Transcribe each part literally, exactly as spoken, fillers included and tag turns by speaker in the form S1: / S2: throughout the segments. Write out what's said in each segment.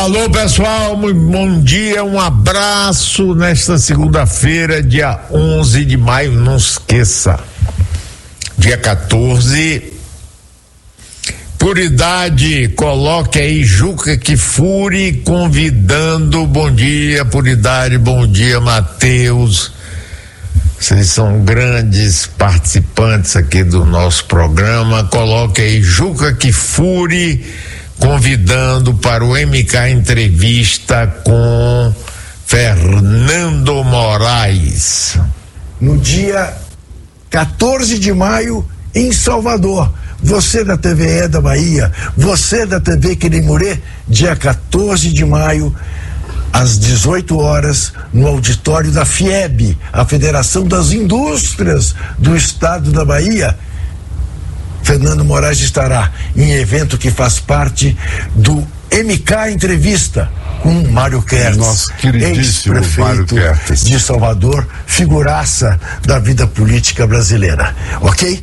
S1: Alô, pessoal, muito bom dia, um abraço nesta segunda-feira, dia onze de maio, não esqueça, dia quatorze, por idade, coloque aí Juca Kfouri convidando, bom dia, por idade, bom dia, Matheus, vocês são grandes participantes aqui do nosso programa, coloque aí Juca Kfouri convidando para o M K Entrevista com Fernando Moraes.
S2: No dia quatorze de maio, em Salvador. Você da T V E da Bahia, você da T V Querimurê, dia quatorze de maio, às dezoito horas, no auditório da FIEB, a Federação das Indústrias do Estado da Bahia. Fernando Moraes estará em evento que faz parte do M K Entrevista com Mário Kertz,
S3: nosso queridíssimo Mário Kertz
S2: de Salvador, figuraça da vida política brasileira, ok?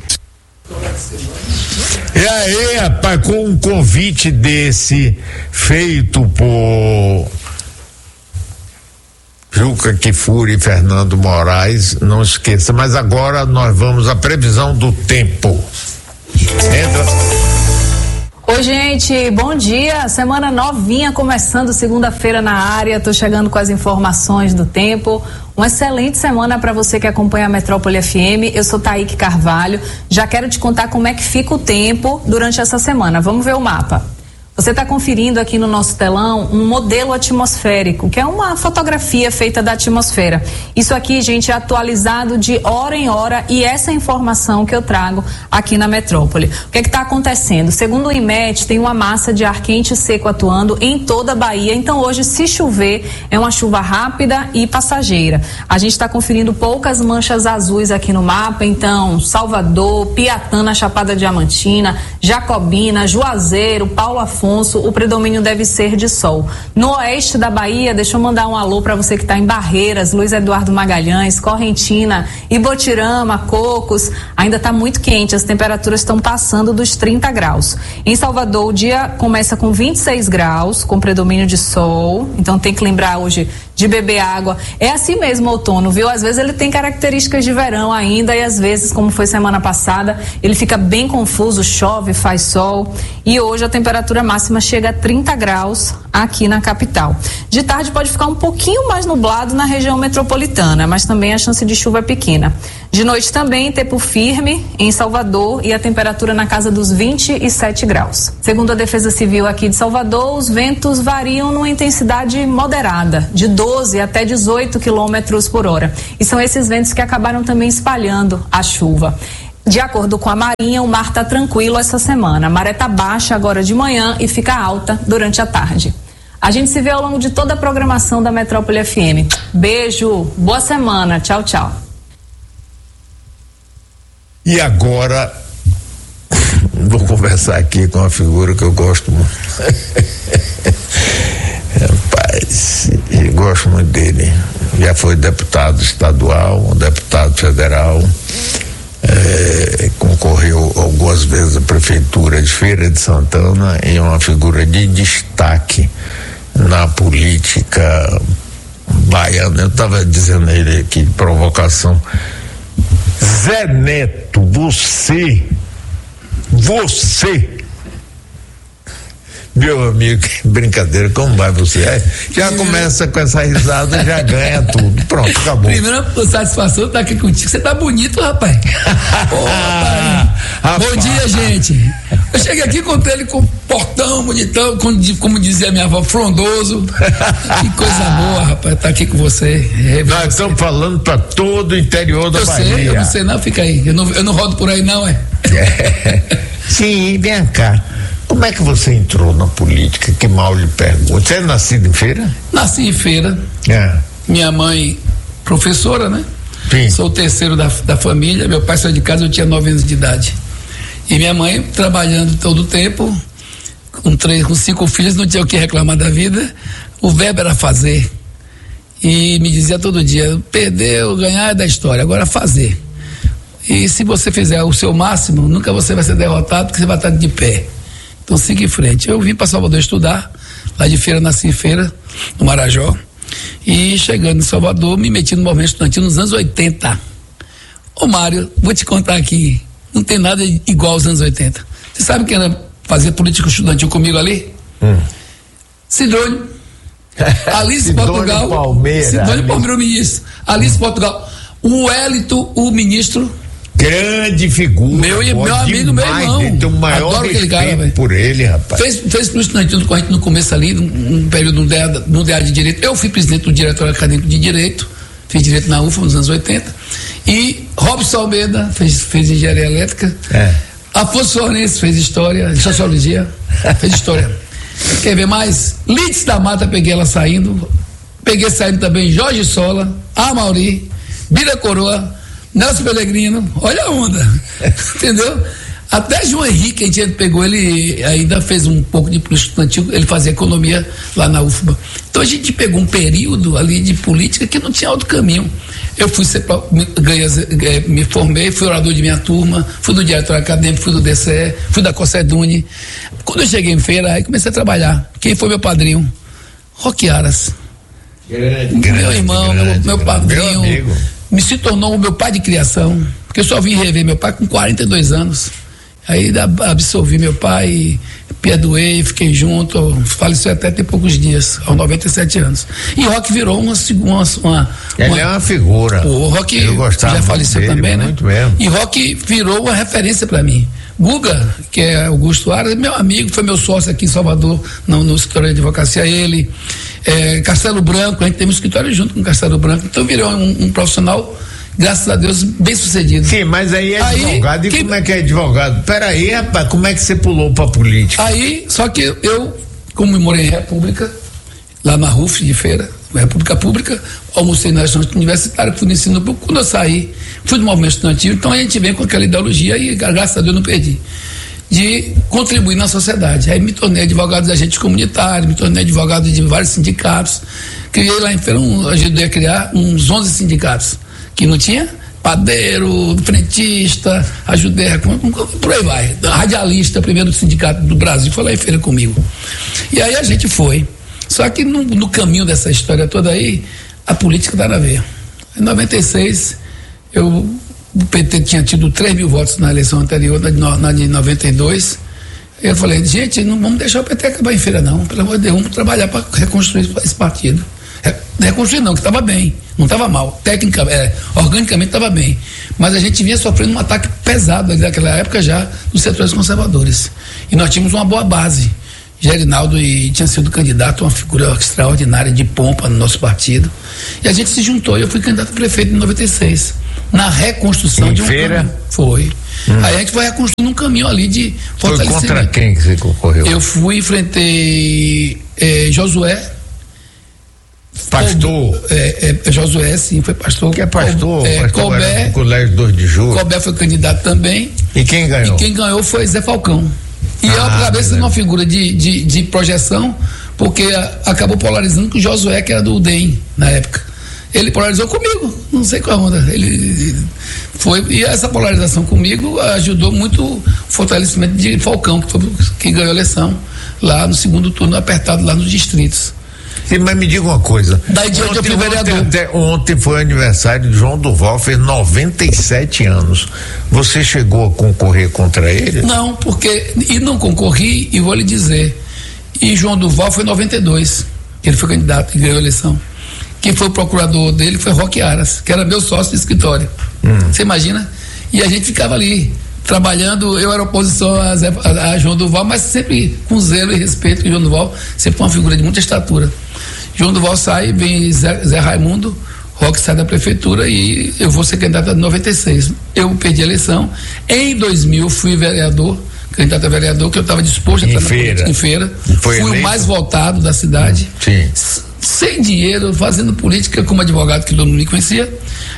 S1: E aí, rapaz, com um convite desse feito por Juca Kfouri e Fernando Moraes, não esqueça, mas agora nós vamos à previsão do tempo. Entra.
S4: Oi, gente, bom dia, semana novinha começando, segunda-feira na área, tô chegando com as informações do tempo. Uma excelente semana para você que acompanha a Metrópole F M. Eu sou Taíque Carvalho, já quero te contar como é que fica o tempo durante essa semana. Vamos ver o mapa. Você está conferindo aqui no nosso telão um modelo atmosférico, que é uma fotografia feita da atmosfera. Isso aqui, gente, é atualizado de hora em hora e essa é a informação que eu trago aqui na Metrópole. O que é que está acontecendo? Segundo o IMET, tem uma massa de ar quente e seco atuando em toda a Bahia. Então, hoje, se chover, é uma chuva rápida e passageira. A gente está conferindo poucas manchas azuis aqui no mapa. Então, Salvador, Piatã, Chapada Diamantina, Jacobina, Juazeiro, Paulo Afonso, o predomínio deve ser de sol. No oeste da Bahia, deixa eu mandar um alô para você que está em Barreiras, Luiz Eduardo Magalhães, Correntina, Ibotirama, Cocos, ainda está muito quente, as temperaturas estão passando dos trinta graus. Em Salvador, o dia começa com vinte e seis graus, com predomínio de sol, então tem que lembrar hoje de beber água. É assim mesmo o outono, viu? Às vezes ele tem características de verão ainda e às vezes, como foi semana passada, ele fica bem confuso, chove, faz sol. E hoje a temperatura máxima chega a trinta graus aqui na capital. De tarde pode ficar um pouquinho mais nublado na região metropolitana, mas também a chance de chuva é pequena. De noite também, tempo firme em Salvador e a temperatura na casa dos vinte e sete graus. Segundo a Defesa Civil aqui de Salvador, os ventos variam numa intensidade moderada, de doze até dezoito quilômetros por hora. E são esses ventos que acabaram também espalhando a chuva. De acordo com a Marinha, o mar está tranquilo essa semana. A maré está baixa agora de manhã e fica alta durante a tarde. A gente se vê ao longo de toda a programação da Metrópole F M. Beijo, boa semana, tchau, tchau.
S1: E agora, vou conversar aqui com uma figura que eu gosto muito. Rapaz, eu gosto muito dele. Já foi deputado estadual, deputado federal, é, concorreu algumas vezes à prefeitura de Feira de Santana e é uma figura de destaque na política baiana. Eu estava dizendo a ele aqui, de provocação, Zé Neto, você, você, meu amigo, brincadeira, como vai você? É, já começa com essa risada, já ganha tudo. Pronto, acabou.
S5: Primeira satisfação estar aqui contigo. Você tá bonito, rapaz. Ô, rapaz. Rapaz. Bom dia, gente. Eu cheguei aqui, encontrei ele com portão, bonitão, com, como dizia minha avó, frondoso. Que coisa boa, rapaz, tá aqui com você. É,
S1: Nós você. estamos falando para todo o interior da
S5: eu
S1: Bahia.
S5: Eu sei, eu não sei não, fica aí. Eu não, eu não rodo por aí não, é?
S1: é. Sim, vem cá. Como é que você entrou na política? Que mal lhe pergunto. Você é nascido em Feira?
S5: Nasci em Feira.
S1: É.
S5: Minha mãe, professora, né?
S1: Sim.
S5: Sou o terceiro da, da família. Meu pai saiu de casa, eu tinha nove anos de idade. E minha mãe, trabalhando todo o tempo, com, três, com cinco filhos, não tinha o que reclamar da vida. O verbo era fazer. E me dizia todo dia: perder ou ganhar é da história, agora fazer. E se você fizer o seu máximo, nunca você vai ser derrotado, porque você vai estar de pé. Então siga em frente. Eu vim para Salvador estudar, lá de Feira, nasci em Feira, no Marajó, e chegando em Salvador, me meti no movimento estudantil nos anos oitenta. Ô Mário, vou te contar aqui, não tem nada igual aos anos oitenta. Você sabe quem era fazer política estudantil comigo ali? Hum. Sidônio. Alice Portugal.
S1: Palmeira,
S5: Sidônio Palmeira, o ministro. Alice Portugal. O Wellington, o ministro.
S1: Grande figura.
S5: Meu, meu amigo, meu irmão.
S1: Tem o maior
S5: Adoro aquele cara, velho.
S1: Por ele, rapaz.
S5: Fez, fez pro estudantil corrente no começo ali, num, num período no D E A, no D E A de Direito. Eu fui presidente do Diretório Acadêmico de Direito, fiz Direito na U F A nos anos oitenta. E Robson Almeida fez, fez Engenharia Elétrica. É. Afonso Fornense fez História, Sociologia, fez História. Quer ver mais? Lides da Mata, peguei ela saindo. Peguei saindo também Jorge Sola, Amauri, Bira Coroa, Nelson Pellegrino, olha a onda, entendeu? Até João Henrique, a gente pegou, ele ainda fez um pouco de política estudantil, ele fazia economia lá na U F B A. Então a gente pegou um período ali de política que não tinha outro caminho. Eu fui ser, ganhei, me formei, fui orador de minha turma, fui do diretor acadêmico, fui do D C E, fui da Cocedune. Quando eu cheguei em Feira, aí comecei a trabalhar. Quem foi meu padrinho? Roque Aras.
S1: Grande,
S5: meu
S1: grande,
S5: irmão,
S1: grande,
S5: meu, meu padrinho.
S1: meu
S5: Me se tornou o meu pai de criação, porque eu só vim rever meu pai com quarenta e dois anos. Aí absolvi meu pai, perdoei, fiquei junto, faleceu até tem poucos dias, aos noventa e sete anos. E Roque virou uma uma, uma
S1: Ele
S5: uma,
S1: é uma figura.
S5: O Roque
S1: já
S5: faleceu
S1: dele,
S5: também, né?
S1: Muito mesmo.
S5: E Roque virou uma referência para mim. Guga, que é Augusto Aras, é meu amigo, foi meu sócio aqui em Salvador, no, no escritório de advocacia, ele. É, Castelo Branco, a gente tem um escritório junto com Castelo Branco, então virou um, um profissional, graças a Deus, bem sucedido.
S1: Sim, mas aí é
S5: aí,
S1: advogado, e
S5: que...
S1: como é que é advogado? Peraí, rapaz, como é que você pulou pra política?
S5: Aí, só que eu, como morei em República, lá na R U F de Feira, República Pública, almocei na estudante universitária, fui no ensino público, quando eu saí, fui do movimento estudantil, então a gente vem com aquela ideologia e, graças a Deus, não perdi. De contribuir na sociedade. Aí me tornei advogado de agentes comunitários, me tornei advogado de vários sindicatos. Criei lá em Feira, um, ajudei a criar uns onze sindicatos, que não tinha padeiro, frentista, ajudei a, por aí vai, radialista, primeiro sindicato do Brasil, foi lá em Feira comigo. E aí a gente foi. Só que no, no caminho dessa história toda aí, a política dá na veia. Em noventa e seis, eu o P T tinha tido três mil votos na eleição anterior, na, na de noventa e dois. Eu falei, gente, não vamos deixar o P T acabar em Feira, não. Pelo amor de Deus, vamos trabalhar para reconstruir esse partido. Reconstruir não, que estava bem, não estava mal. Técnica, é, organicamente estava bem. Mas a gente vinha sofrendo um ataque pesado naquela época já dos setores conservadores. E nós tínhamos uma boa base. Gerinaldo e tinha sido candidato, uma figura extraordinária de pompa no nosso partido. E a gente se juntou e eu fui candidato a prefeito em noventa e seis. Na reconstrução
S1: em
S5: de um
S1: Feira?
S5: caminho. Foi. Hum. Aí a gente foi reconstruindo um caminho ali de fortalecimento.
S1: Foi contra quem que você concorreu?
S5: Eu fui, enfrentei eh, Josué.
S1: Pastor?
S5: É, é, Josué, sim, foi pastor.
S1: Que é pastor?
S5: É,
S1: pastor
S5: Colbert,
S1: Colégio dois de Julho.
S5: Colbert foi candidato também.
S1: E quem ganhou?
S5: E quem ganhou foi Zé Falcão. E ah, eu acabei sendo uma figura de, de, de projeção, porque a, acabou polarizando com o Josué, que era do U D E M na época. Ele polarizou comigo, não sei qual onda. Ele foi, e essa polarização comigo ajudou muito o fortalecimento de Falcão, que foi quem ganhou a eleição lá no segundo turno, apertado lá nos distritos.
S1: Sim, mas me diga uma coisa.
S5: Daí de onde eu fui vereador.
S1: Ontem, até, ontem foi aniversário de João Duval, fez noventa e sete anos. Você chegou a concorrer contra ele?
S5: Não, porque. E não concorri, e vou lhe dizer. E João Duval foi em noventa e dois. Ele foi candidato e ganhou a eleição. Quem foi o procurador dele foi Roque Aras, que era meu sócio de escritório. Hum. Você imagina? E a gente ficava ali, trabalhando, eu era oposição a, Zé, a, a João Duval, mas sempre com zelo e respeito, que João Duval sempre foi uma figura de muita estatura. João Duval sai, vem Zé, Zé Raimundo, Roque sai da prefeitura e eu vou ser candidato em noventa e seis. Eu perdi a eleição. Em dois mil fui vereador, candidato a vereador, que eu estava disposto a
S1: entrar
S5: na política em Feira. Fui eleito. O mais votado da cidade.
S1: Sim.
S5: Sem dinheiro, fazendo política como advogado, que todo mundo me conhecia.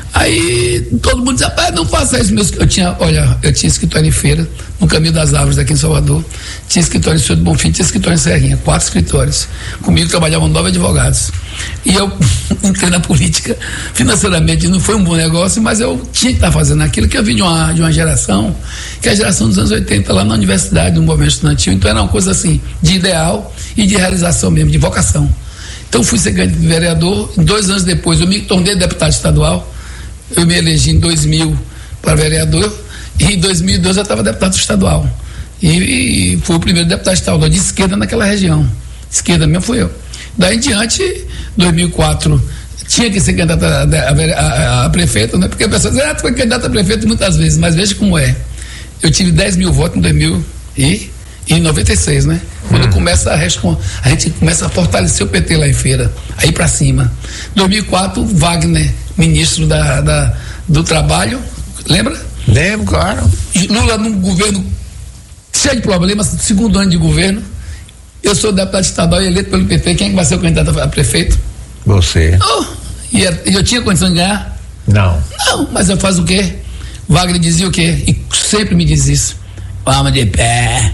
S5: Aí todo mundo dizia, rapaz, não faça isso mesmo. Eu tinha, olha, eu tinha escritório em Feira, no Caminho das Árvores aqui em Salvador, tinha escritório em Senhor do Bonfim, tinha escritório em Serrinha, quatro escritórios. Comigo trabalhavam nove advogados. E eu entrei na política, financeiramente não foi um bom negócio, mas eu tinha que estar fazendo aquilo, que eu vim de uma, de uma geração, que é a geração dos anos oitenta, lá na universidade, no movimento estudantil. Então era uma coisa assim, de ideal e de realização mesmo, de vocação. Então fui ser vereador, dois anos depois eu me tornei deputado estadual. Eu me elegi em dois mil para vereador e em dois mil e doze eu estava deputado estadual. E, e fui o primeiro deputado estadual de esquerda naquela região. Esquerda mesmo fui eu. Daí em diante, dois mil e quatro, tinha que ser candidato a, a, a, a prefeito, né? Porque a pessoa diz, ah, tu foi candidato a prefeito muitas vezes, mas veja como é. Eu tive dez mil votos em dois mil e em noventa e seis, né? Quando hum. começa a, a gente começa a fortalecer o P T lá em Feira, aí pra cima. dois mil e quatro, Wagner, ministro da, da, do Trabalho, lembra?
S1: Lembro, claro.
S5: Lula num governo cheio de problemas, segundo ano de governo. Eu sou deputado estadual e eleito pelo P T. Quem é que vai ser o candidato a prefeito?
S1: Você.
S5: Oh, e eu tinha condição de ganhar?
S1: Não.
S5: Não, mas eu faço o quê? Wagner dizia o quê? E sempre me diz isso. Vamos de pé,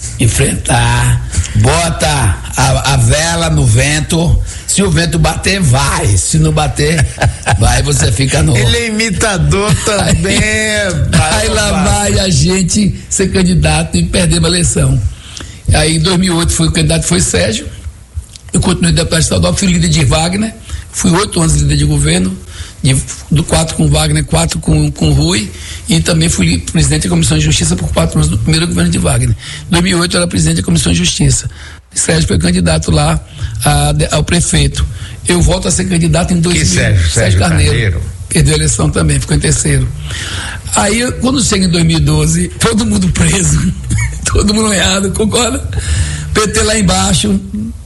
S5: enfrentar, bota a, a vela no vento. Se o vento bater, vai. Se não bater, vai, você fica no...
S1: Ele é imitador também.
S5: Aí, aí lá vai a gente ser candidato e perder uma eleição. Aí em dois mil e oito foi o candidato, foi Sérgio. Eu continuei deputado estadual, fui líder de Wagner. Fui oito anos líder de governo. De, do quatro com Wagner, quatro com, com Rui, e também fui presidente da Comissão de Justiça por quatro anos do primeiro governo de Wagner. Em dois mil e oito eu era presidente da Comissão de Justiça. Sérgio foi candidato lá a, ao prefeito. Eu volto a ser candidato em dois mil.
S1: Que Sérgio? Sérgio, Sérgio Carneiro. Carneiro.
S5: Perdeu a eleição também, ficou em terceiro. Aí, quando chega em dois mil e doze, todo mundo preso, todo mundo errado, concorda? P T lá embaixo,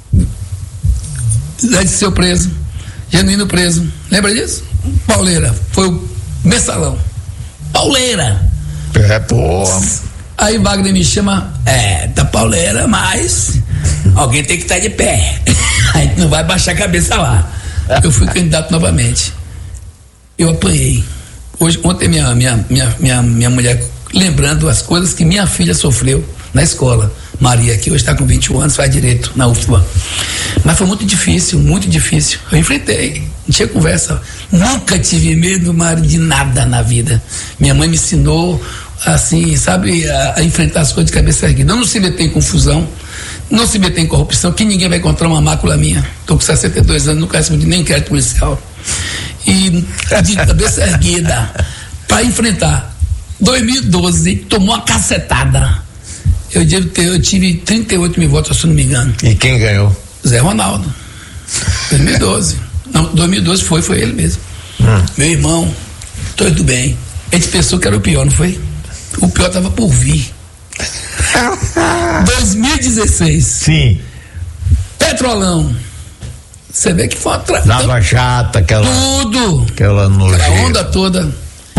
S5: Zé de seu preso, Genuíno preso, lembra disso? Pauleira, foi o mensalão. Pauleira.
S1: É, pô.
S5: Aí Wagner me chama, é, da Pauleira, mas alguém tem que estar de pé. A gente não vai baixar a cabeça lá. Eu fui candidato novamente. Eu apanhei. Hoje, ontem minha, minha, minha, minha, minha mulher, lembrando as coisas que minha filha sofreu na escola. Maria, que hoje está com vinte e um anos, faz direito na U F B A. Mas foi muito difícil, muito difícil. Eu enfrentei, não tinha conversa. Nunca tive medo, Mário, de nada na vida. Minha mãe me ensinou, assim, sabe, a, a enfrentar as coisas de cabeça erguida. Não se meter em confusão, não se meter em corrupção, que ninguém vai encontrar uma mácula minha. Estou com sessenta e dois anos, nunca respondi nem inquérito policial. E de cabeça erguida, para enfrentar. dois mil e doze, tomou uma cacetada. Eu, devo ter, eu tive trinta e oito mil votos, se não me engano.
S1: E quem ganhou?
S5: Zé Ronaldo. dois mil e doze. Não, dois mil e doze foi, foi ele mesmo. Hum. Meu irmão, tudo bem. A gente pensou que era o pior, não foi? O pior estava por vir. dois mil e dezesseis.
S1: Sim.
S5: Petrolão. Você vê que foi uma tra...
S1: Lava Jato, aquela.
S5: Tudo.
S1: Aquela nojeira.
S5: Aquela onda toda.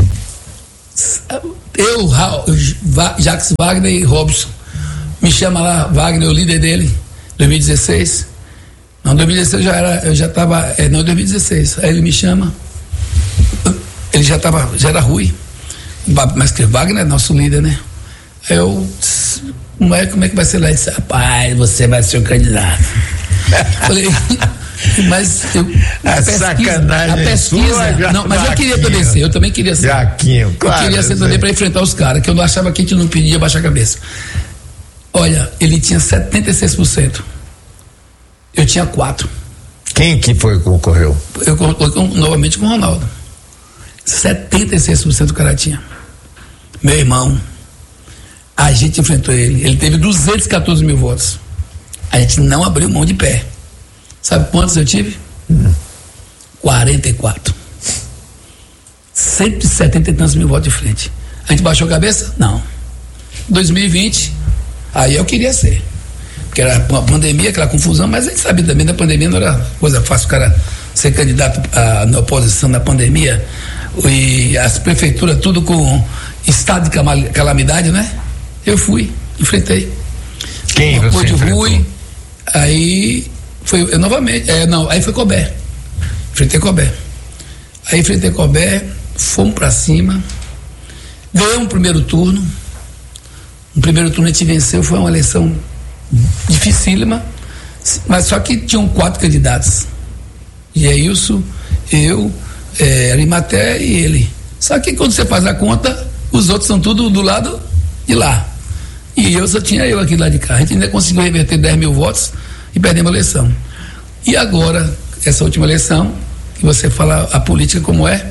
S5: Eu, Jacques Wagner e Robson. Me chama lá, Wagner, o líder dele, dois mil e dezesseis. Não, dois mil e dezesseis eu já era, eu já estava, é, não, dois mil e dezesseis. Aí ele me chama, ele já estava, já era Rui, mas que Wagner é nosso líder, né? Aí eu, como é, como é que vai ser lá? Ele disse, rapaz, você vai ser o candidato. Falei, mas eu, a, a pesquisa,
S1: sacanagem
S5: a pesquisa,
S1: sua,
S5: não, mas eu queria também ser, eu também queria ser.
S1: Jaquinho, claro,
S5: eu queria ser também para enfrentar os caras, que eu não achava que a gente não pedia baixar a cabeça. Olha, ele tinha setenta e seis por cento. Eu tinha quatro.
S1: Quem que foi que concorreu?
S5: Eu coloquei novamente com o Ronaldo. setenta e seis por cento o cara tinha. Meu irmão, a gente enfrentou ele. Ele teve duzentos e quatorze mil votos. A gente não abriu mão de pé. Sabe quantos eu tive? Hum. quarenta e quatro. cento e setenta e tantos mil votos de frente. A gente baixou a cabeça? Não. dois mil e vinte, aí eu queria ser. Porque era uma pandemia, aquela confusão, mas a gente sabia também da pandemia, não era coisa fácil o cara ser candidato a, na oposição da pandemia. E as prefeituras tudo com estado de calamidade, né? Eu fui, enfrentei.
S1: Quem você
S5: de
S1: enfrentou?
S5: Rui, aí foi eu novamente, é, não, aí foi Cobé. Enfrentei Cobé. Aí enfrentei Cobé, fomos para cima, ganhamos o primeiro turno. No primeiro turno a gente venceu, foi uma eleição dificílima, mas só que tinham quatro candidatos. Jailson, eu, é, Arimaté e ele. Só que quando você faz a conta, os outros são tudo do lado de lá. E eu só tinha eu aqui lá de cá. A gente ainda conseguiu reverter dez mil votos e perdemos a eleição. E agora, essa última eleição, que você fala a política como é,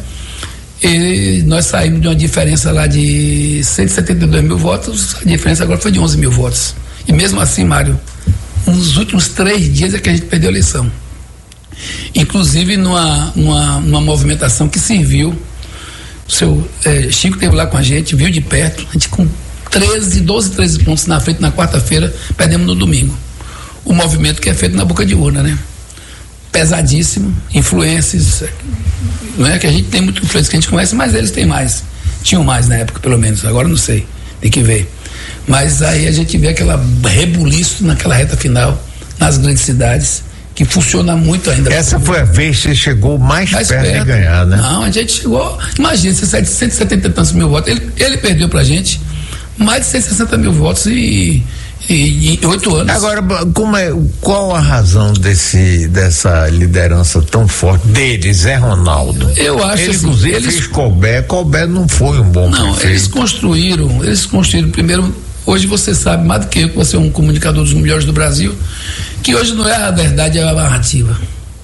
S5: e nós saímos de uma diferença lá de cento e setenta e dois mil votos, a diferença agora foi de onze mil votos. E mesmo assim, Mário, nos últimos três dias é que a gente perdeu a eleição. Inclusive numa, numa, numa movimentação que serviu, o seu eh, Chico esteve lá com a gente, viu de perto, a gente com treze, doze, treze pontos na frente na quarta-feira, perdemos no domingo. O movimento que é feito na boca de urna, né? Pesadíssimo, influências, não é que a gente tem muita influência que a gente conhece, mas eles têm mais, tinham mais na época pelo menos, agora não sei, tem que ver. Mas aí a gente vê aquela rebuliço naquela reta final, nas grandes cidades, que funciona muito ainda.
S1: Essa foi a vez que você chegou mais, mais perto, perto de ganhar, né?
S5: Não, a gente chegou, imagina, cento e setenta e tantos mil votos, ele, ele perdeu pra gente mais de cento e sessenta mil votos e em oito anos.
S1: Agora, como é, qual a razão desse, dessa liderança tão forte dele, Zé Ronaldo?
S5: Eu acho
S1: ele,
S5: assim,
S1: inclusive,
S5: eles
S1: fez Colbert, Colbert não foi um bom
S5: não,
S1: prefeito.
S5: eles construíram, eles construíram primeiro, hoje você sabe mais do que eu, que você é um comunicador dos melhores do Brasil, que hoje não é a verdade, é a narrativa.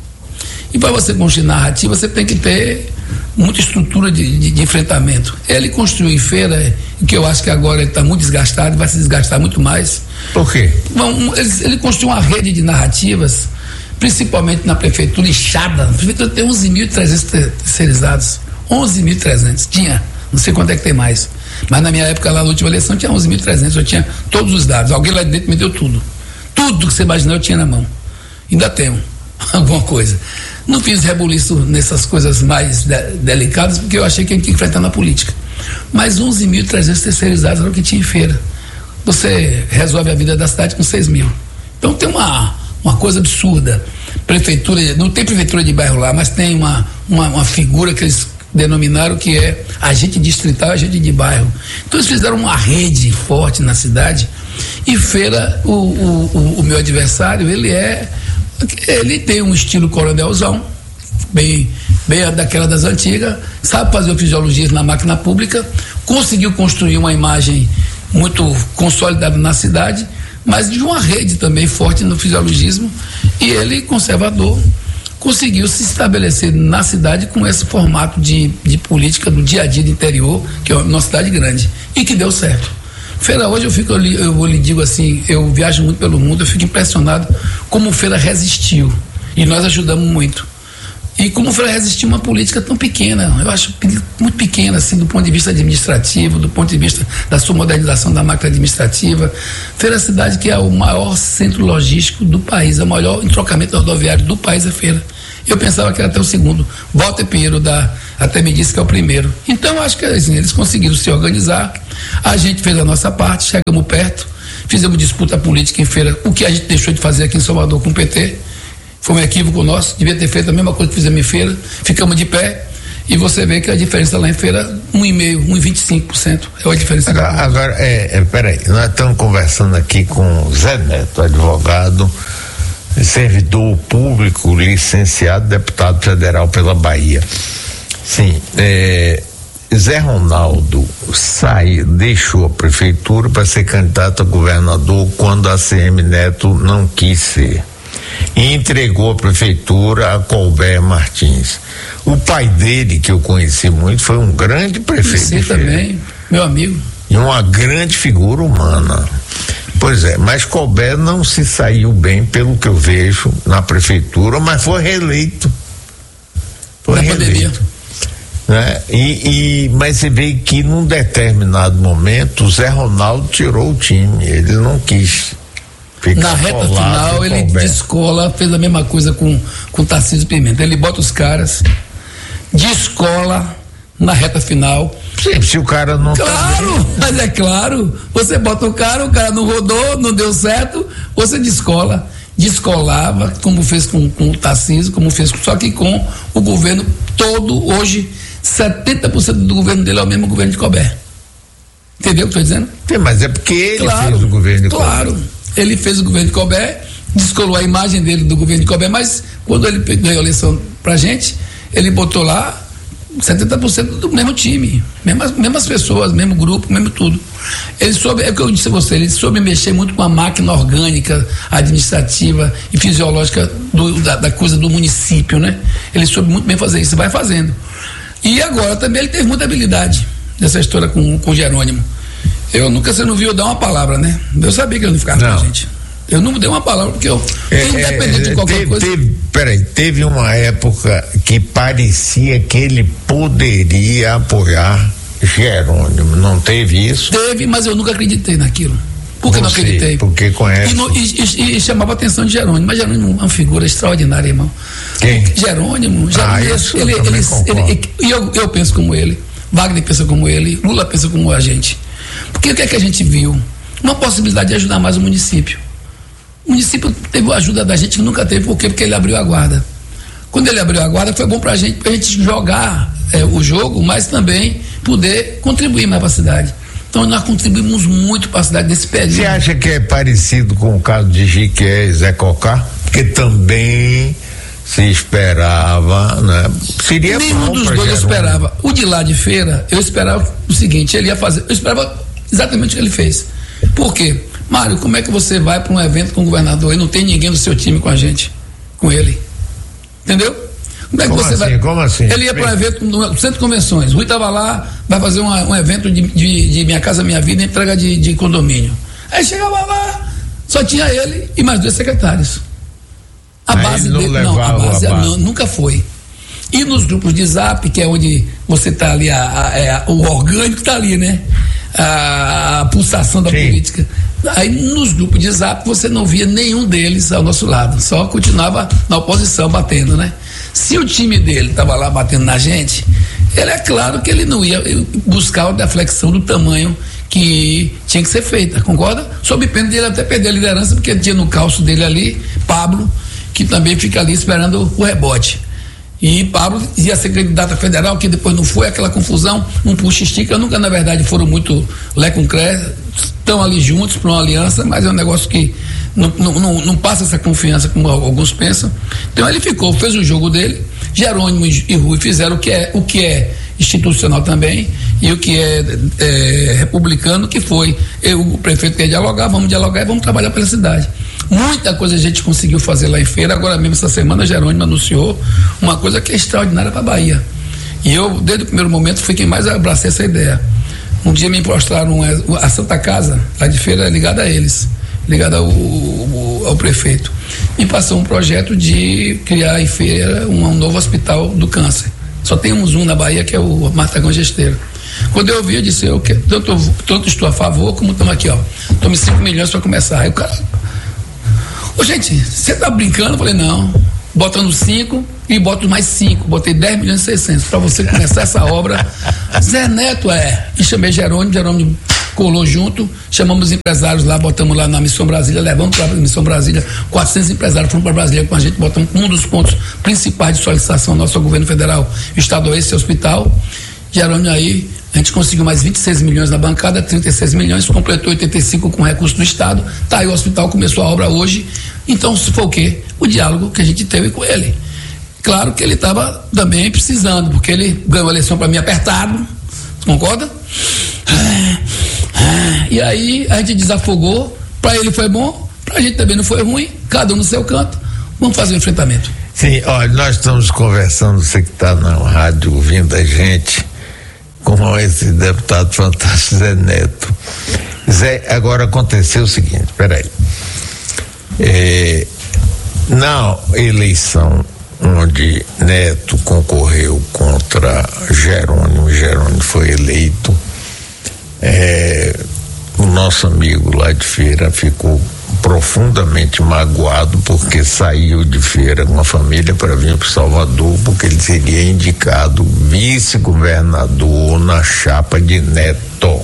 S5: E para você construir narrativa, você tem que ter muita estrutura de, de, de enfrentamento. Ele construiu em Feira, que eu acho que agora ele está muito desgastado, vai se desgastar muito mais.
S1: Por quê?
S5: Bom, ele, ele construiu uma rede de narrativas, principalmente na prefeitura, inchada. A prefeitura tem onze mil e trezentos terceirizados. onze mil e trezentos. Tinha, não sei quanto é que tem mais. Mas na minha época, lá na última eleição, tinha onze mil e trezentos. Eu tinha todos os dados. Alguém lá dentro me deu tudo. Tudo que você imaginar eu tinha na mão. Ainda tenho alguma coisa. Não fiz rebuliço nessas coisas mais de, delicadas, porque eu achei que a gente tinha que enfrentar na política. Mas onze mil e trezentos terceirizados era o que tinha em Feira. Você resolve a vida da cidade com seis mil. Então tem uma, uma coisa absurda. Prefeitura, não tem prefeitura de bairro lá, mas tem uma, uma, uma figura que eles denominaram que é agente distrital, agente de bairro. Então eles fizeram uma rede forte na cidade. E Feira, o, o, o, o meu adversário, ele é ele tem um estilo coronelzão, bem, bem daquela das antigas, sabe fazer o fisiologismo na máquina pública, conseguiu construir uma imagem muito consolidada na cidade, mas de uma rede também forte no fisiologismo, e ele, conservador, conseguiu se estabelecer na cidade com esse formato de, de política do dia a dia do interior, que é uma cidade grande, e que deu certo. Feira, hoje eu fico, eu, eu lhe digo assim, eu viajo muito pelo mundo, eu fico impressionado como Feira resistiu, e nós ajudamos muito. E como Feira resistiu uma política tão pequena, eu acho muito pequena, assim, do ponto de vista administrativo, do ponto de vista da sua modernização da máquina administrativa. Feira é a cidade que é o maior centro logístico do país, é o maior entrocamento rodoviário do país, é Feira. Eu pensava que era até o segundo. Walter Pinheiro da, até me disse que é o primeiro. Então, acho que assim, eles conseguiram se organizar. A gente fez a nossa parte, chegamos perto, fizemos disputa política em Feira, o que a gente deixou de fazer aqui em Salvador com o P T. Foi um equívoco nosso, devia ter feito a mesma coisa que fizemos em Feira. Ficamos de pé e você vê que a diferença lá em Feira, um vírgula cinco por cento, um vírgula vinte e cinco por cento. É a diferença.
S1: Agora, agora é, é, peraí, nós estamos conversando aqui com Zé Neto, advogado, servidor público, licenciado, deputado federal pela Bahia. Sim, é, Zé Ronaldo saiu, deixou a prefeitura para ser candidato a governador quando a C M Neto não quis ser. E entregou a prefeitura a Colbert Martins. O pai dele, que eu conheci muito, foi um grande prefeito.
S5: Você também, meu amigo.
S1: E uma grande figura humana. Pois é, mas Colbert não se saiu bem, pelo que eu vejo, na prefeitura, mas foi reeleito. Foi
S5: na
S1: reeleito.
S5: Pandemia.
S1: Né? E, e, mas você vê que num determinado momento o Zé Ronaldo tirou o time, ele não quis ficar.
S5: Na reta final ele descola, fez a mesma coisa com com Tarcísio Pimenta, ele bota os caras, descola na reta final.
S1: Sim, se o cara não
S5: claro, tá mas é claro, você bota o cara, o cara não rodou, não deu certo, você descola, descolava, como fez com, com o Tarcísio, como fez, só que com o governo todo hoje setenta por cento do governo dele é o mesmo governo de Colbert. Entendeu o que eu estou dizendo?
S1: Sim, mas é porque ele
S5: claro,
S1: fez o governo de
S5: claro,
S1: Colbert.
S5: Ele fez o governo de Colbert, descolou a imagem dele do governo de Colbert, mas quando ele ganhou a eleição pra gente, ele botou lá setenta por cento do mesmo time, mesmas, mesmas pessoas, mesmo grupo, mesmo tudo. Ele soube, é o que eu disse a você, ele soube mexer muito com a máquina orgânica, administrativa e fisiológica do, da, da coisa do município, né? Ele soube muito bem fazer isso, vai fazendo. E agora também ele teve muita habilidade nessa história com, com o Jerônimo. Eu nunca, você não viu eu dar uma palavra, né? Eu sabia que ele não ficava não. com a gente. Eu não dei uma palavra, porque eu, é, independente é, de qualquer teve, coisa.
S1: Teve, peraí, teve uma época que parecia que ele poderia apoiar Jerônimo, não teve isso?
S5: Teve, mas eu nunca acreditei naquilo. Por que não acreditei?
S1: Porque conhece.
S5: E, no, e, e, e chamava a atenção de Jerônimo, mas Jerônimo é uma figura extraordinária, irmão.
S1: Quem?
S5: Jerônimo, Jerônimo
S1: ah, isso
S5: ele, ele, ele, ele, e eu, eu penso como ele, Wagner pensa como ele, Lula pensa como a gente. Porque o que é que a gente viu? Uma possibilidade de ajudar mais o município. O município teve a ajuda da gente que nunca teve, por quê? Porque ele abriu a guarda. Quando ele abriu a guarda, foi bom pra gente, pra gente jogar é, o jogo, mas também poder contribuir mais pra cidade. Então nós contribuímos muito para a cidade desse período.
S1: Você acha que é parecido com o caso de Jiquié e Zé Cocá? Porque também se esperava, né? Seria
S5: nenhum dos dois eu esperava. O de lá de Feira, eu esperava o seguinte, ele ia fazer, eu esperava exatamente o que ele fez. Por quê? Mário, como é que você vai para um evento com o governador e não tem ninguém do seu time com a gente? Com ele? Entendeu? Como é que
S1: Como
S5: você
S1: assim?
S5: vai?
S1: Como assim?
S5: Ele ia para um evento no centro de convenções. Rui estava lá, vai fazer uma, um evento de, de, de Minha Casa Minha Vida, entrega de, de condomínio. Aí chegava lá, só tinha ele e mais dois secretários. A
S1: Aí
S5: base
S1: não
S5: dele, não, a base, a base. Não, nunca foi. E nos grupos de zap, que é onde você está ali, a, a, a, o orgânico está ali, né? A, a pulsação da Sim. política. Aí nos grupos de zap você não via nenhum deles ao nosso lado, só continuava na oposição batendo, né? Se o time dele estava lá batendo na gente, ele é claro que ele não ia buscar a deflexão do tamanho que tinha que ser feita, concorda? Sob pena dele até perder a liderança, porque tinha no calço dele ali Pablo, que também fica ali esperando o rebote. E Pablo ia ser candidato a federal, que depois não foi, aquela confusão, um puxa-estica, nunca na verdade foram muito lé com cré, estão ali juntos para uma aliança, mas é um negócio que não, não, não, não passa essa confiança como alguns pensam. Então ele ficou, fez o jogo dele, Jerônimo e Rui fizeram o que é, o que é institucional também e o que é, é republicano, que foi eu, o prefeito quer dialogar, vamos dialogar e vamos trabalhar pela cidade. Muita coisa a gente conseguiu fazer lá em Feira. Agora mesmo essa semana Jerônimo anunciou uma coisa que é extraordinária para a Bahia, e eu desde o primeiro momento fui quem mais abracei essa ideia. Um dia me mostraram a Santa Casa lá de Feira, ligada a eles, ligada ao, ao, ao prefeito, me passou um projeto de criar em Feira um, um novo hospital do câncer. Só temos um na Bahia, que é o Martagão Gesteiro. Quando eu vi, eu disse, eu que, tanto, tanto estou a favor, como estamos aqui, ó, tome cinco milhões para começar. Aí o cara, ô gente, você tá brincando? Eu falei, não, botando cinco e boto mais cinco, botei dez milhões e seiscentos para você começar essa obra. Zé Neto, é, e chamei Jerônimo, Jerônimo colou junto, chamamos os empresários lá, botamos lá na Missão Brasília, levamos para a Missão Brasília, quatrocentos empresários foram para Brasília com a gente, botamos um dos pontos principais de solicitação nosso ao governo federal, estadual, esse hospital. Jerônimo aí, a gente conseguiu mais vinte e seis milhões na bancada, trinta e seis milhões, completou oitenta e cinco com recurso do Estado, tá aí o hospital, começou a obra hoje. Então, se for o quê? O diálogo que a gente teve com ele. Claro que ele estava também precisando, porque ele ganhou a eleição para mim apertado, concorda? E aí a gente desafogou, para ele foi bom, para a gente também não foi ruim, cada um no seu canto, vamos fazer o enfrentamento.
S1: Sim, olha, nós estamos conversando, você que está na rádio ouvindo a gente, com esse deputado fantástico Zé Neto. Zé, agora aconteceu o seguinte, peraí. É, na eleição onde Neto concorreu contra Jerônimo, Jerônimo foi eleito, é, o nosso amigo lá de Feira ficou profundamente magoado porque saiu de Feira com a família para vir para Salvador, porque ele seria indicado vice-governador na chapa de Neto.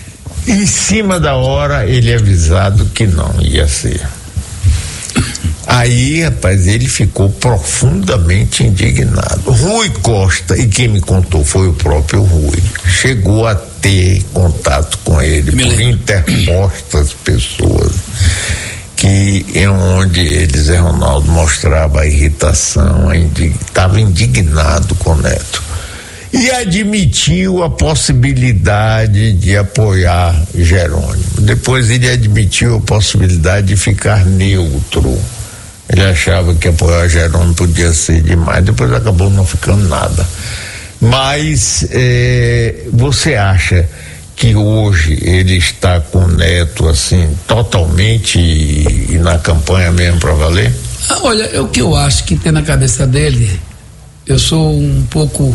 S1: Em cima da hora ele é avisado que não ia ser. Aí, rapaz, ele ficou profundamente indignado. Rui Costa, e quem me contou foi o próprio Rui, chegou a ter contato com ele por interpostas pessoas, que é onde ele, Zé Ronaldo, mostrava a irritação, estava indignado com o Neto. E admitiu a possibilidade de apoiar Jerônimo. Depois ele admitiu a possibilidade de ficar neutro. Ele achava que apoiar Jerônimo podia ser demais, depois acabou não ficando nada. Mas eh, você acha que hoje ele está com o Neto assim, totalmente e, e na campanha mesmo para valer?
S5: Ah, olha, é o que eu acho que tem na cabeça dele. Eu sou um pouco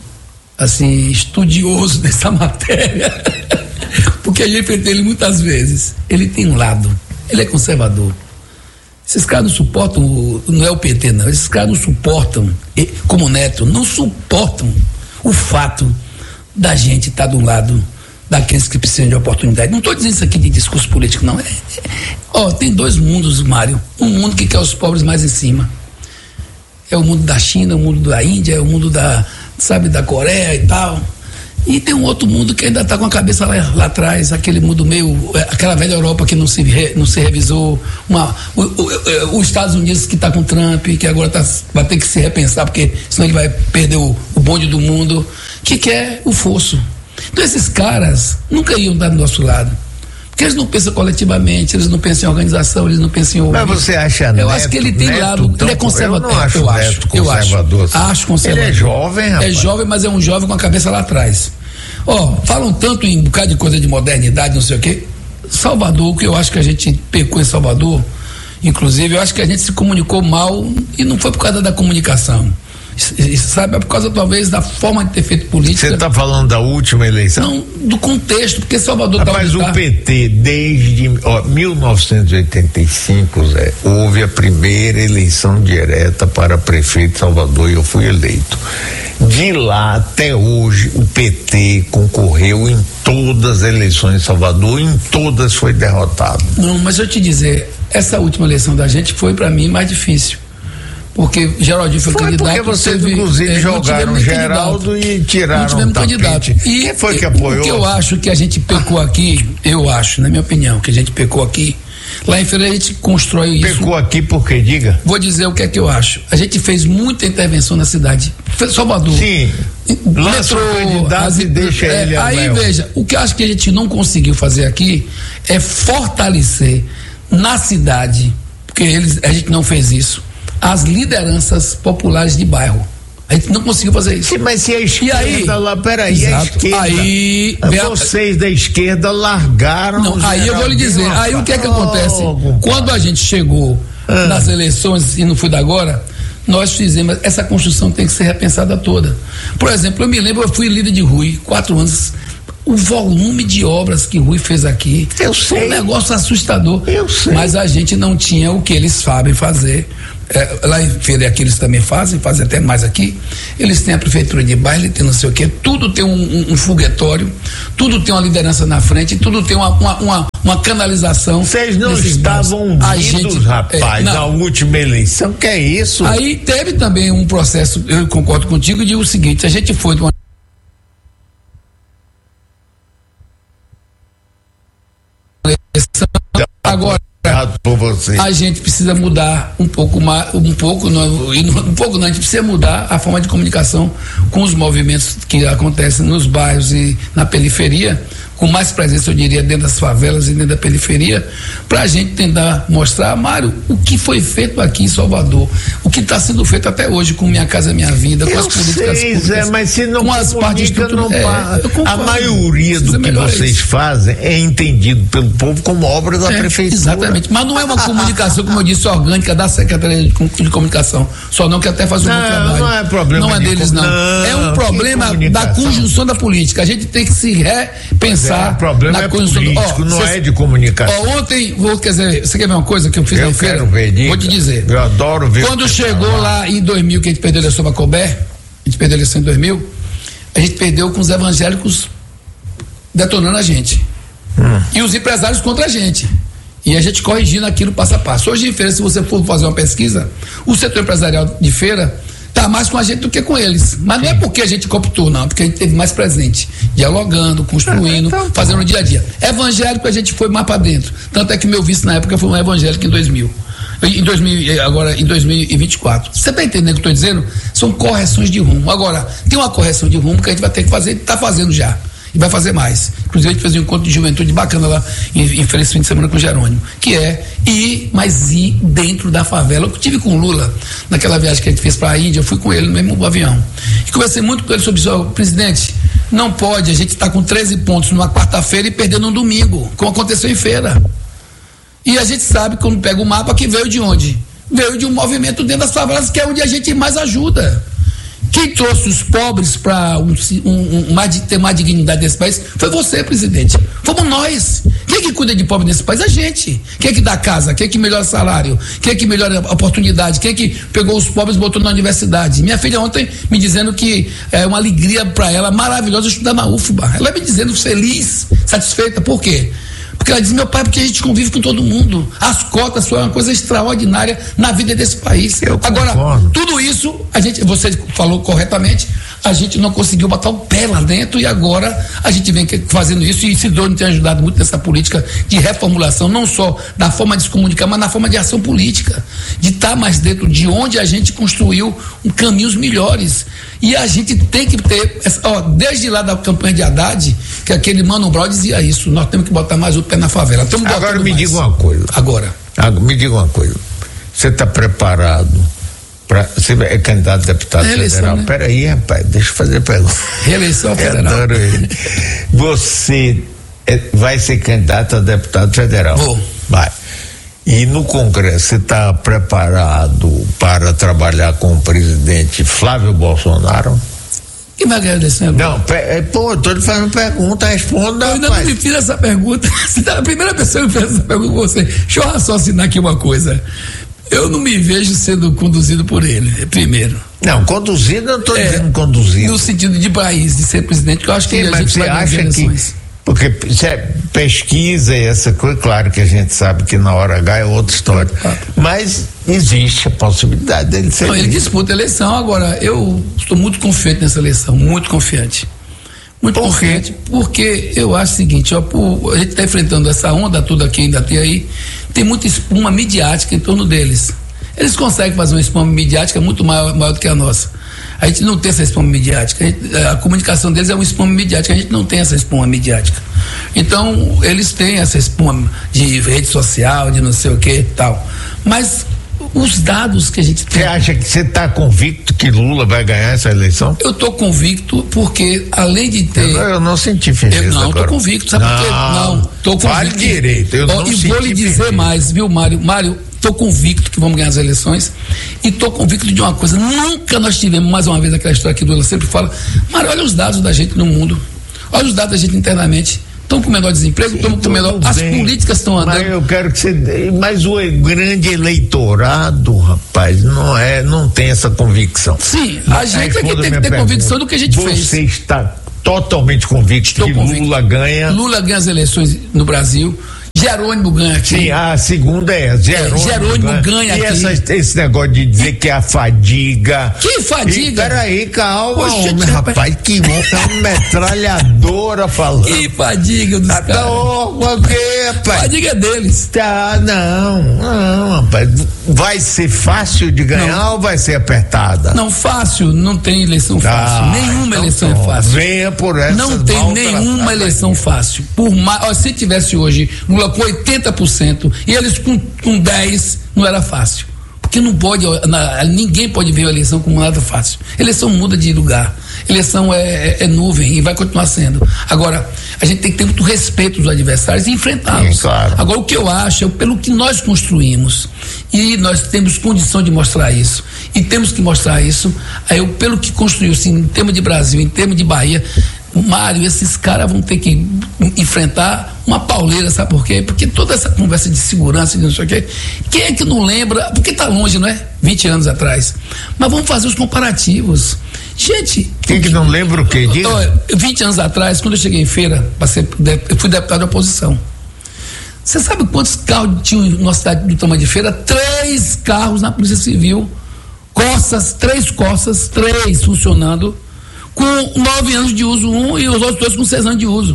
S5: assim, estudioso dessa matéria, porque a gente enfrenta ele muitas vezes. Ele tem um lado, ele é conservador. Esses caras não suportam, não é o P T não, esses caras não suportam, como o Neto, não suportam o fato da gente estar do lado daqueles que precisam de oportunidade. Não estou dizendo isso aqui de discurso político, não. É, é, ó, tem dois mundos, Mário. Um mundo que quer os pobres mais em cima. É o mundo da China, o mundo da Índia, é o mundo da, sabe, da Coreia e tal. E tem um outro mundo que ainda está com a cabeça lá, lá atrás, aquele mundo meio, aquela velha Europa que não se, re, não se revisou, uma, o, o, os Estados Unidos que está com Trump, que agora tá, vai ter que se repensar, porque senão ele vai perder o, o bonde do mundo, que quer o fosso. Então esses caras nunca iam dar do nosso lado, porque eles não pensam coletivamente, eles não pensam em organização, eles não pensam em ouvir.
S1: Mas você acha
S5: Eu
S1: Neto,
S5: acho que ele tem
S1: Neto,
S5: lado,
S1: tão,
S5: ele é conservador.
S1: Eu não acho
S5: eu
S1: Neto
S5: acho,
S1: conservador.
S5: Eu acho, acho conservador.
S1: Ele é jovem, rapaz.
S5: É jovem, mas é um jovem com a cabeça lá atrás. Ó, falam tanto em um bocado de coisa de modernidade, não sei o quê. Salvador, o que eu acho que a gente pecou em Salvador, inclusive, eu acho que a gente se comunicou mal e não foi por causa da comunicação. Sabe, é por causa talvez da forma de ter feito política.
S1: Você está falando da última eleição?
S5: Não, do contexto, porque Salvador
S1: tá. Mas o P T, desde ó, mil novecentos e oitenta e cinco, Zé, houve a primeira eleição direta para prefeito de Salvador e eu fui eleito. De lá até hoje, o P T concorreu em todas as eleições de Salvador, em todas foi derrotado.
S5: Não, mas eu te dizer, essa última eleição da gente foi para mim mais difícil. Porque Geraldinho foi, foi candidato.
S1: Porque vocês,
S5: teve,
S1: inclusive,
S5: é,
S1: jogaram Geraldo e tiraram
S5: um candidato.
S1: E quem foi que apoiou?
S5: O que eu acho que a gente pecou aqui, eu acho, na minha opinião, que a gente pecou aqui, lá em Feira a gente constrói isso.
S1: Pecou aqui por quê? Diga.
S5: Vou dizer o que é que eu acho. A gente fez muita intervenção na cidade. Salvador.
S1: Sim. Lança o candidato as, e deixa é, ele
S5: Aí,
S1: Léo.
S5: Veja, o que eu acho que a gente não conseguiu fazer aqui é fortalecer na cidade, porque eles, a gente não fez isso, as lideranças populares de bairro. A gente não conseguiu fazer isso.
S1: Sim, mas se a esquerda
S5: aí,
S1: lá, peraí, a esquerda.
S5: Aí,
S1: vocês a, da esquerda largaram.
S5: Não, aí eu vou lhe dizer, aí o que é que acontece? Oh, Quando a gente chegou ah. nas eleições, e não foi da agora, nós fizemos, essa construção tem que ser repensada toda. Por exemplo, eu me lembro, eu fui líder de Rui, quatro anos. O volume de obras que Rui fez aqui
S1: eu sei.
S5: Foi um negócio assustador.
S1: Eu sei.
S5: Mas a gente não tinha o que eles sabem fazer. É, lá em Feira aqui eles também fazem, fazem até mais aqui. Eles têm a prefeitura de bairro, tem não sei o quê, tudo tem um, um, um foguetório, tudo tem uma liderança na frente, tudo tem uma, uma, uma, uma canalização.
S1: Vocês não estavam unidos, rapaz, é, na última eleição, que é isso?
S5: Aí teve também um processo, eu concordo contigo, de o seguinte, a gente foi de uma agora
S1: por você.
S5: A gente precisa mudar um pouco mais, um pouco, não, um pouco não, a gente precisa mudar a forma de comunicação com os movimentos que acontecem nos bairros e na periferia, com mais presença, eu diria, dentro das favelas e dentro da periferia, para a gente tentar mostrar, Mário, o que foi feito aqui em Salvador, o que está sendo feito até hoje com Minha Casa Minha Vida, com
S1: eu
S5: as políticas
S1: sei,
S5: públicas,
S1: Zé, mas se não
S5: com as partes
S1: não
S5: é,
S1: A maioria do que vocês isso. fazem é entendido pelo povo como obra da é, prefeitura.
S5: Exatamente, mas não é uma comunicação, como eu disse, orgânica da Secretaria de Comunicação, só não que até faz um
S1: não,
S5: bom trabalho.
S1: Não é problema
S5: Não é deles, não.
S1: não.
S5: É um problema da conjunção da política. A gente tem que se repensar.
S1: É, o problema
S5: na
S1: é político, do, oh, não cês, é de comunicação.
S5: Oh, ontem, vou, quer dizer, você quer ver uma coisa que eu fiz
S1: eu
S5: na
S1: quero
S5: feira?
S1: ver, diga.
S5: Vou te dizer.
S1: Eu adoro ver.
S5: Quando chegou lá. lá em dois mil, que a gente perdeu a eleição para Colbert, a gente perdeu a eleição em dois mil, a gente perdeu com os evangélicos detonando a gente. Hum. E os empresários contra a gente. E a gente corrigindo aquilo passo a passo. Hoje em Feira, se você for fazer uma pesquisa, o setor empresarial de Feira está mais com a gente do que com eles. Mas não é porque a gente cooptou, não, porque a gente esteve mais presente, dialogando, construindo, então, fazendo o dia a dia. Evangélico a gente foi mais para dentro. Tanto é que meu vice na época foi um evangélico em dois mil. Em dois mil, agora em dois mil e vinte e quatro. Você está entendendo o que eu estou dizendo? São correções de rumo. Agora, tem uma correção de rumo que a gente vai ter que fazer, está fazendo já. E vai fazer mais. Inclusive, a gente fez um encontro de juventude bacana lá em, em Feira esse fim de semana com o Jerônimo, que é ir, mas ir dentro da favela. Eu tive com o Lula, naquela viagem que a gente fez para a Índia, eu fui com ele no mesmo avião. E conversei muito com ele sobre isso. Presidente, não pode a gente estar tá com treze pontos numa quarta-feira e perder num domingo, como aconteceu em Feira. E a gente sabe, quando pega o mapa, que veio de onde? Veio de um movimento dentro das favelas, que é onde a gente mais ajuda. Quem trouxe os pobres para um, um, um, mais, ter mais dignidade nesse país foi você, presidente. Fomos nós. Quem é que cuida de pobre nesse país? A gente. Quem é que dá casa? Quem é que melhora salário? Quem é que melhora a oportunidade? Quem é que pegou os pobres e botou na universidade? Minha filha ontem me dizendo que é uma alegria para ela, maravilhosa, estudar na U F B A. Ela me dizendo feliz, satisfeita. Por quê? Porque ela diz, meu pai, porque a gente convive com todo mundo. As cotas foram uma coisa extraordinária na vida desse país.
S1: Eu
S5: Agora,
S1: concordo.
S5: tudo isso, a gente, você falou corretamente, a gente não conseguiu botar o pé lá dentro e agora a gente vem fazendo isso, e Sidônio tem ajudado muito nessa política de reformulação, não só da forma de se comunicar, mas na forma de ação política, de estar mais dentro de onde a gente construiu um caminhos melhores. E a gente tem que ter, ó, desde lá da campanha de Haddad, que aquele Mano Brown dizia isso, nós temos que botar mais o pé na favela.
S1: Agora me
S5: mais.
S1: diga uma coisa.
S5: Agora.
S1: Me diga uma coisa. Você está preparado para. Você é candidato a deputado
S5: Reeleição,
S1: federal?
S5: né?
S1: Peraí, rapaz, deixa eu fazer a pergunta.
S5: Reeleição federal.
S1: Adoro ele. Você é, vai ser candidato a deputado federal?
S5: Vou.
S1: Vai. E no Congresso, você está preparado para trabalhar com o presidente Flávio Bolsonaro?
S5: Quem vai ganhar a eleição agora?
S1: Não, pe- pô, estou lhe fazendo pergunta, responda.
S5: Eu ainda
S1: rapaz.
S5: não me fiz essa pergunta. Você tá a primeira pessoa que me fez essa pergunta com você. Deixa eu raciocinar aqui uma coisa. Eu não me vejo sendo conduzido por ele, primeiro.
S1: Não, conduzido, eu não estou
S5: É,
S1: dizendo conduzido.
S5: No sentido de país, de ser presidente, que eu acho que
S1: Sim,
S5: a
S1: mas
S5: gente
S1: você
S5: vai ganhar as
S1: acha que.
S5: eleições.
S1: Porque isso é pesquisa e essa coisa, claro que a gente sabe que na hora H é outra história. Mas existe a possibilidade dele ser.
S5: Não, ele disputa a eleição. Agora, eu estou muito confiante nessa eleição, muito confiante. Muito
S1: Por quê?
S5: confiante, porque eu acho o seguinte, ó, por, a gente está enfrentando essa onda toda que ainda tem aí, tem muita espuma midiática em torno deles. Eles conseguem fazer uma espuma midiática muito maior, maior do que a nossa. A gente não tem essa espuma midiática. A, gente, a comunicação deles é uma espuma midiática. A gente não tem essa espuma midiática. Então, eles têm essa espuma de rede social, de não sei o que e tal. Mas os dados que a gente tem.
S1: Você acha que você está convicto que Lula vai ganhar essa eleição?
S5: Eu estou convicto porque, além de ter.
S1: Eu, eu não senti firmeza.
S5: Eu não, estou convicto. Sabe por quê? Não, estou convicto.
S1: Fale direito. Eu
S5: Ó,
S1: não
S5: e
S1: senti
S5: vou lhe dizer
S1: firmeza.
S5: mais, viu, Mário? Mário, estou convicto que vamos ganhar as eleições e estou convicto de uma coisa. Nunca nós tivemos, mais uma vez, aquela história que o Lula sempre fala. Mário, olha os dados da gente no mundo. Olha os dados da gente internamente. Estão com menor desemprego, estão com menor. As
S1: bem,
S5: políticas estão andando.
S1: Mas eu quero que você dê. Mas o grande eleitorado, rapaz, não é, não tem essa convicção.
S5: Sim, a gente é que
S1: Responda
S5: tem que
S1: minha
S5: ter
S1: pergunta.
S5: convicção do que a gente
S1: Você
S5: fez.
S1: Você está totalmente convicto
S5: Estou
S1: que
S5: convicto.
S1: Lula ganha.
S5: Lula ganha as eleições no Brasil. Jerônimo ganha aqui.
S1: Sim, a segunda é Jerônimo,
S5: É, Jerônimo ganha
S1: e
S5: aqui.
S1: essa, esse negócio de dizer que é a fadiga.
S5: Que fadiga?
S1: E, peraí, calma,
S5: Poxa,
S1: homem,
S5: que
S1: rapaz, que bom, tá uma metralhadora falando.
S5: Que fadiga dos
S1: Ah, tá,
S5: caras.
S1: ô, o quê, rapaz?
S5: Fadiga é deles.
S1: Tá, não, não, rapaz. Vai ser fácil de ganhar
S5: Não.
S1: ou vai ser apertada?
S5: Não, fácil, não tem eleição fácil.
S1: Ah,
S5: Nenhuma
S1: então
S5: eleição é
S1: pronto.
S5: fácil.
S1: Venha por essa.
S5: Não tem nenhuma eleição fácil. Por mais, ó, se tivesse hoje Lula com oitenta por cento e eles com, com dez por cento, não era fácil. Porque não pode, na, ninguém pode ver a eleição como nada fácil. Eleição muda de lugar. Eleição é, é, é nuvem e vai continuar sendo. Agora, a gente tem que ter muito respeito aos adversários e enfrentá-los.
S1: Sim, claro.
S5: Agora, o que eu acho é pelo que nós construímos. E nós temos condição de mostrar isso. E temos que mostrar isso. Aí eu, pelo que construiu, assim, em termos de Brasil, em termos de Bahia, Mário, esses caras vão ter que enfrentar uma pauleira, sabe por quê? Porque toda essa conversa de segurança, de não sei o quê, quem é que não lembra? Porque tá longe, não é? vinte anos atrás. Mas vamos fazer os comparativos. Gente.
S1: Quem que não lembra o quê? Diga.
S5: vinte anos atrás, quando eu cheguei em Feira, passei, eu fui deputado da oposição. Você sabe quantos carros tinham na cidade do tamanho de Feira? Três carros na Polícia Civil, Corsas, três Corsas, três funcionando, com nove anos de uso um e os outros dois com seis anos de uso.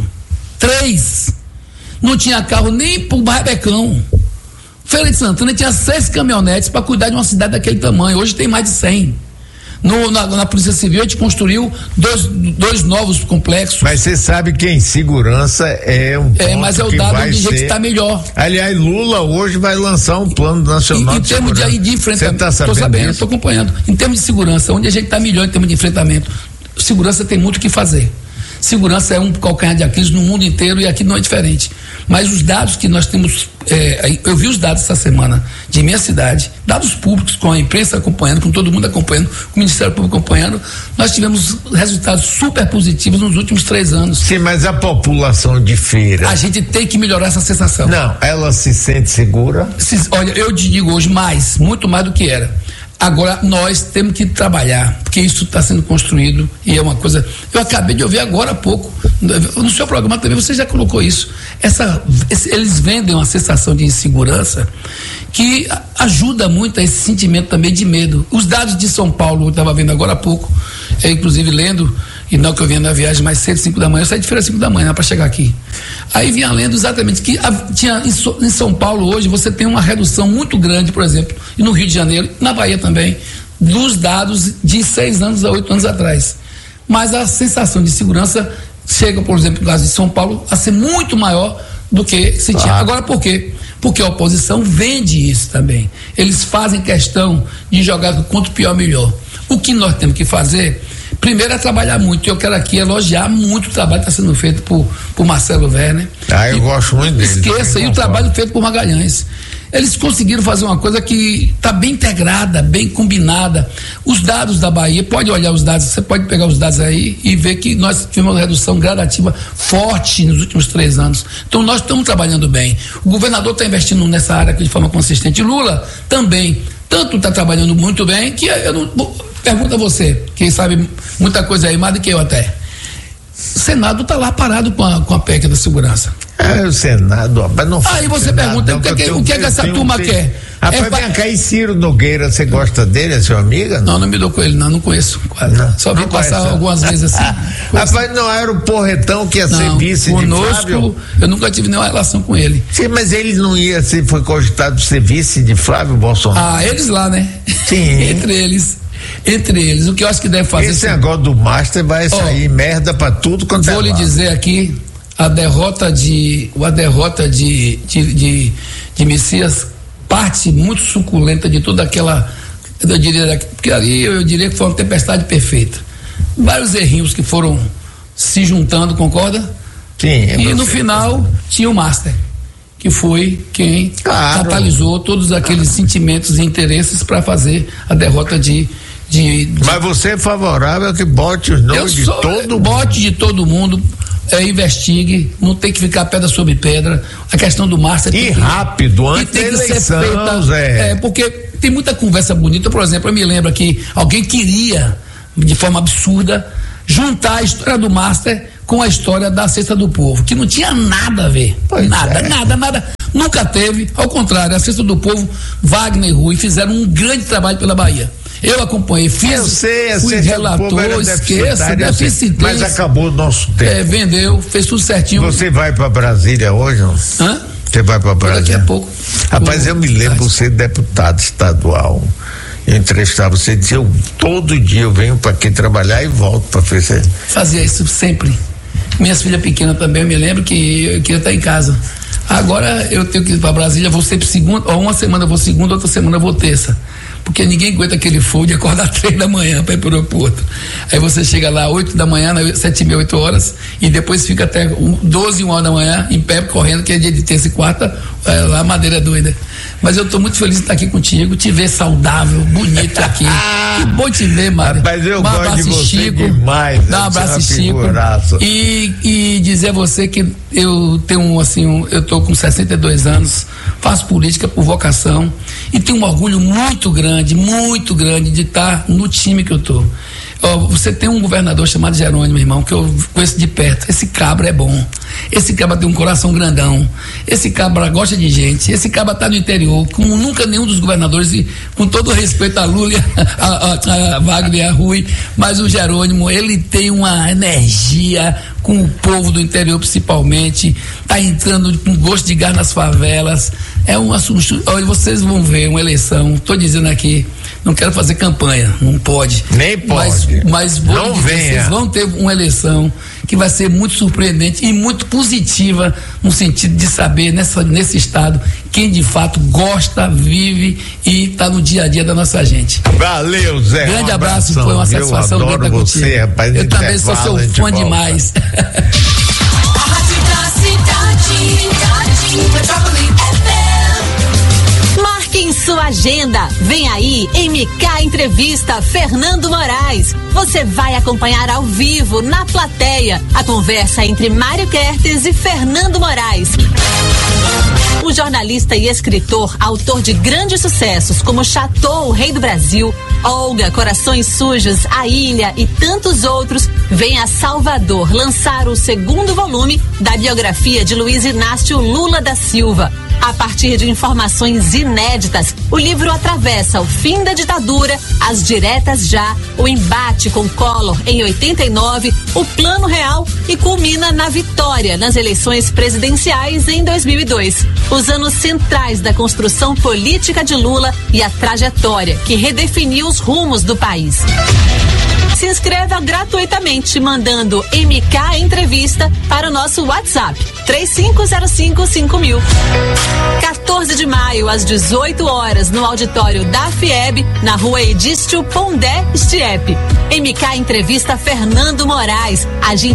S5: Três. Não tinha carro nem pro Rabecão. Feira de Santana tinha seis caminhonetes para cuidar de uma cidade daquele tamanho. Hoje tem mais de cem. No, na, na Polícia Civil a gente construiu dois, dois novos complexos.
S1: Mas você sabe que em segurança é um ponto
S5: É, mas é o dado onde a gente está melhor.
S1: Aliás, Lula hoje vai lançar um plano nacional
S5: em, em
S1: de
S5: termos
S1: segurança.
S5: de, de enfrentamento.
S1: Você está sabendo?
S5: Estou sabendo, estou acompanhando. Em termos de segurança, onde a gente está melhor em termos de enfrentamento. Segurança tem muito o que fazer. Segurança é um calcanhar de Aquiles no mundo inteiro e aqui não é diferente. Mas os dados que nós temos, é, eu vi os dados essa semana de minha cidade, dados públicos, com a imprensa acompanhando, com todo mundo acompanhando, com o Ministério Público acompanhando, nós tivemos resultados super positivos nos últimos três anos.
S1: Sim, mas a população de Feira...
S5: A gente tem que melhorar essa sensação.
S1: Não, ela se sente segura?
S5: Se, olha, eu te digo hoje mais, muito mais do que era. Agora nós temos que trabalhar, porque isso está sendo construído e é uma coisa. Eu acabei de ouvir agora há pouco, no seu programa também você já colocou isso. Essa, esse, eles vendem uma sensação de insegurança que ajuda muito a esse sentimento também de medo. Os dados de São Paulo, eu estava vendo agora há pouco, é, inclusive lendo, e não que eu vinha na viagem mais cedo, cinco da manhã, eu saí de Feira cinco da manhã para chegar aqui. Aí vinha lendo exatamente que a, tinha em, so, em São Paulo hoje você tem uma redução muito grande, por exemplo, e no Rio de Janeiro, na Bahia também, dos dados de seis anos a oito anos atrás. Mas a sensação de segurança chega, por exemplo, no caso de São Paulo, a ser muito maior do que se tinha. Ah. Agora por quê? Porque a oposição vende isso também. Eles fazem questão de jogar quanto pior melhor. O que nós temos que fazer, primeiro é trabalhar muito. Eu quero aqui elogiar muito o trabalho que está sendo feito por, por Marcelo Werner.
S1: Ah, eu e, gosto muito dele.
S5: Esqueça, e o trabalho feito por Magalhães. Eles conseguiram fazer uma coisa que está bem integrada, bem combinada. Os dados da Bahia, pode olhar os dados, você pode pegar os dados aí e ver que nós tivemos uma redução gradativa forte nos últimos três anos. Então nós estamos trabalhando bem. O governador está investindo nessa área aqui de forma consistente. Lula também, tanto está trabalhando muito bem, que eu não, pergunta a você, quem sabe muita coisa aí, mais do que eu até. O Senado está lá parado com a, com a P E C da segurança.
S1: É, o Senado, rapaz, não
S5: Aí você
S1: Senado,
S5: pergunta,
S1: não,
S5: o que, que,
S1: tenho,
S5: o que, é que essa turma
S1: tenho,
S5: quer?
S1: Rapaz,
S5: é,
S1: vem cá, e Ciro Nogueira, você gosta dele, é seu amigo?
S5: Não, não, não me dou com ele, não, não conheço quase. Não, Só vi passar conhece. algumas vezes assim.
S1: Rapaz, não era o Porretão que ia não, ser vice
S5: conosco,
S1: de Flávio?
S5: Eu nunca tive nenhuma relação com ele.
S1: Sim, mas ele não ia ser, foi cogitado de ser vice de Flávio Bolsonaro?
S5: Ah, eles lá, né?
S1: Sim.
S5: Entre eles. Entre eles, o que eu acho que deve fazer.
S1: Esse negócio do Master vai sair oh, merda pra tudo quanto
S5: vou é lhe lá. dizer aqui, a derrota de. A derrota de, de, de, de Messias, parte muito suculenta de toda aquela. Eu diria, porque ali eu diria que foi uma tempestade perfeita. Vários errinhos que foram se juntando, concorda?
S1: Sim. É
S5: e no final tinha o Master, que foi quem claro. catalisou todos aqueles sentimentos e interesses para fazer a derrota de, de, de.
S1: Mas você é favorável que bote os nomes de todo mundo?
S5: Bote de todo mundo, é, investigue, não tem que ficar pedra sobre pedra. A questão do Márcio.
S1: E rápido, antes da eleição, feita,
S5: Zé. É, porque tem muita conversa bonita. Por exemplo, eu me lembro que alguém queria, de forma absurda, juntar a história do Master com a história da Cesta do Povo, que não tinha nada a ver. Pois nada, é. nada, nada. Nunca teve. Ao contrário, a Cesta do Povo, Wagner e Rui fizeram um grande trabalho pela Bahia. Eu acompanhei, fiz,
S1: eu sei, a
S5: fui relator, esqueça, deficiente.
S1: Mas acabou o nosso tempo.
S5: É, vendeu, fez tudo certinho.
S1: Você vai para Brasília hoje? Não?
S5: Hã?
S1: Você vai para Brasília?
S5: Daqui a pouco.
S1: Rapaz, eu me lembro você deputado estadual. Eu entrevistava você e dizia, eu, todo dia eu venho para aqui trabalhar e volto para fazer.
S5: Fazia isso sempre. Minhas filhas pequenas também, eu me lembro que eu queria estar em casa. Agora eu tenho que ir para Brasília, vou sempre segunda, ou uma semana eu vou segunda, outra semana eu vou terça. Porque ninguém aguenta aquele fogo de acordar três da manhã para ir para o aeroporto. Aí você chega lá oito da manhã, sete e meia, oito horas, e depois fica até doze, uma hora da manhã, em pé, correndo, que é dia de terça e quarta, é, lá madeira doida. Mas eu estou muito feliz de estar aqui contigo, te ver saudável, bonito aqui. Que bom te ver, Mário.
S1: Rapaz, eu
S5: um
S1: gosto
S5: abraço,
S1: de você
S5: Chico.
S1: demais.
S5: Dá um abraço, Chico. E, e dizer a você que eu tenho, assim, um, eu estou com sessenta e dois anos, faço política por vocação e tenho um orgulho muito grande, muito grande de estar no time que eu estou. Você tem um governador chamado Jerônimo, irmão, que eu conheço de perto. Esse cabra é bom. Esse cabra tem um coração grandão, esse cabra gosta de gente, esse cabra tá no interior, como nunca nenhum dos governadores, e com todo respeito a Lula, a, a, a Wagner, a Rui, mas o Jerônimo, ele tem uma energia com o povo do interior principalmente, tá entrando com gosto de gás nas favelas, é um assunto, olha, vocês vão ver uma eleição, tô dizendo aqui, não quero fazer campanha, não pode.
S1: Nem pode.
S5: Mas, mas vou
S1: não
S5: dizer,
S1: venha.
S5: vocês vão ter uma eleição que vai ser muito surpreendente e muito positiva no sentido de saber nessa, nesse estado quem de fato gosta, vive e está no dia a dia da nossa gente.
S1: Valeu, Zé.
S5: Grande
S1: um
S5: abraço,
S1: abração.
S5: foi uma satisfação.
S1: Eu adoro você, contigo. Rapaz.
S5: Eu também sou seu fã demais.
S6: Marque em sua agenda. Vem aí, M K Entrevista Fernando Moraes. Você vai acompanhar ao vivo, na plateia, a conversa entre Mário Kertes e Fernando Moraes. O jornalista e escritor, autor de grandes sucessos como Chateau, o Rei do Brasil, Olga, Corações Sujos, A Ilha e tantos outros, vem a Salvador lançar o segundo volume da biografia de Luiz Inácio Lula da Silva. A partir de informações inéditas, o livro atravessa o fim da ditadura, as diretas já, o embate com Collor em oitenta e nove, o Plano Real e culmina na vitória nas eleições presidenciais em dois mil e dois. Os anos centrais da construção política de Lula e a trajetória que redefiniu os rumos do país. Se inscreva gratuitamente mandando M K Entrevista para o nosso WhatsApp três cinco zero cinco cinco mil. quatorze de maio, às dezoito horas, no auditório da FIEB, na rua Edístio Pondé Estiepe. M K Entrevista Fernando Moraes. A gente